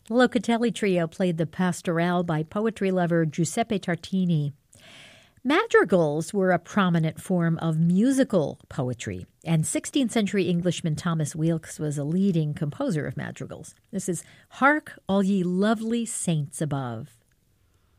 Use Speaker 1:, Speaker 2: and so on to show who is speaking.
Speaker 1: The Locatelli Trio played the Pastorale by poetry lover Giuseppe Tartini. Madrigals were a prominent form of musical poetry, and 16th century Englishman Thomas Weelkes was a leading composer of madrigals. This is Hark, All Ye Lovely Saints Above.